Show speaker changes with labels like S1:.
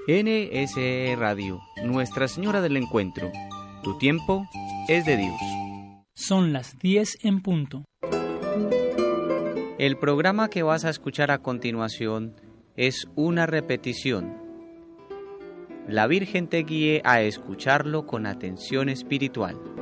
S1: NSE Radio, Nuestra Señora del Encuentro. Tu tiempo es de Dios.
S2: Son las 10 en punto.
S1: El programa que vas a escuchar a continuación es una repetición. La Virgen te guíe a escucharlo con atención espiritual.